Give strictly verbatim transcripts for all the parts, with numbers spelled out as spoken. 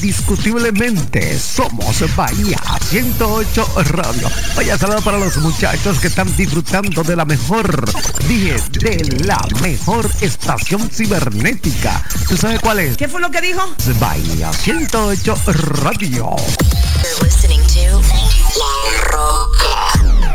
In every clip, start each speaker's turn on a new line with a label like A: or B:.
A: indiscutiblemente somos Bahía ciento ocho Radio. Vaya saludo para los muchachos que están disfrutando de la mejor, dije, de la mejor estación cibernética. ¿Tú sabes cuál es?
B: ¿Qué fue lo que dijo?
A: Bahía ciento ocho Radio.
C: You're listening to La Roca.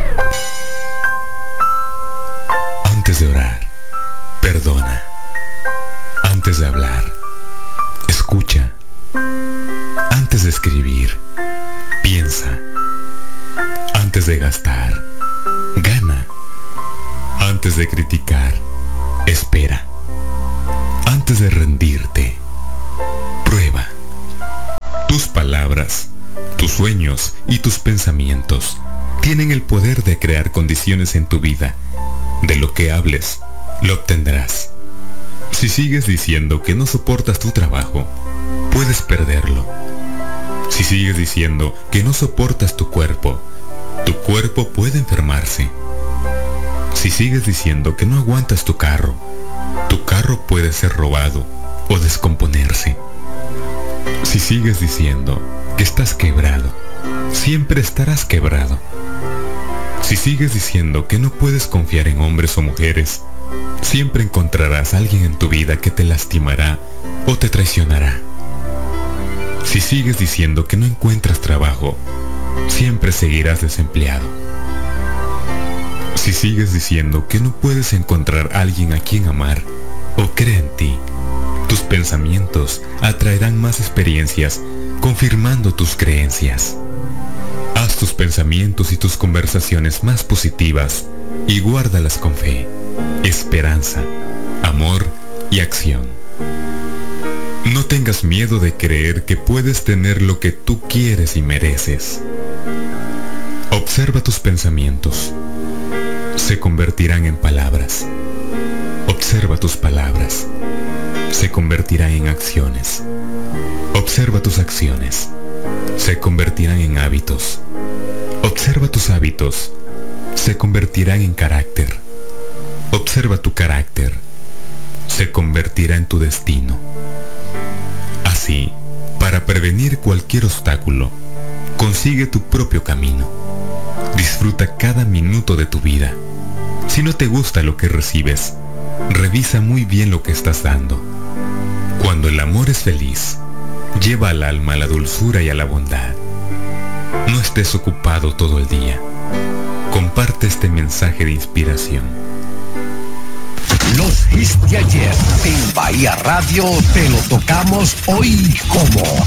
D: Antes de orar, perdona. Antes de hablar, escucha. Antes de escribir, piensa. Antes de gastar, gana. Antes de criticar, espera. Antes de rendirte, prueba. Tus palabras, tus sueños y tus pensamientos tienen el poder de crear condiciones en tu vida. De lo que hables, lo obtendrás. Si sigues diciendo que no soportas tu trabajo, puedes perderlo. Si sigues diciendo que no soportas tu cuerpo, tu cuerpo puede enfermarse. Si sigues diciendo que no aguantas tu carro, tu carro puede ser robado o descomponerse. Si sigues diciendo que estás quebrado, siempre estarás quebrado. Si sigues diciendo que no puedes confiar en hombres o mujeres, siempre encontrarás a alguien en tu vida que te lastimará o te traicionará. Si sigues diciendo que no encuentras trabajo, siempre seguirás desempleado. Si sigues diciendo que no puedes encontrar a alguien a quien amar o cree en ti, tus pensamientos atraerán más experiencias confirmando tus creencias. Haz tus pensamientos y tus conversaciones más positivas y guárdalas con fe, esperanza, amor y acción. No tengas miedo de creer que puedes tener lo que tú quieres y mereces. Observa tus pensamientos. Se convertirán en palabras. Observa tus palabras. Se convertirán en acciones. Observa tus acciones. Se convertirán en hábitos. Observa tus hábitos. Se convertirán en carácter. Observa tu carácter. Se convertirá en tu destino. Así, para prevenir cualquier obstáculo, consigue tu propio camino. Disfruta cada minuto de tu vida. Si no te gusta lo que recibes, revisa muy bien lo que estás dando. Cuando el amor es feliz, lleva al alma a la dulzura y a la bondad. No estés ocupado todo el día. Comparte este mensaje de inspiración.
A: Los hits de ayer en Bahía Radio te lo tocamos hoy como